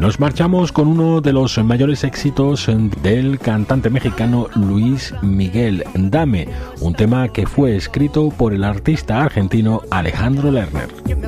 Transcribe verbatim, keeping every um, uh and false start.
Nos marchamos con uno de los mayores éxitos del cantante mexicano Luis Miguel, Dame, un tema que fue escrito por el artista argentino Alejandro Lerner.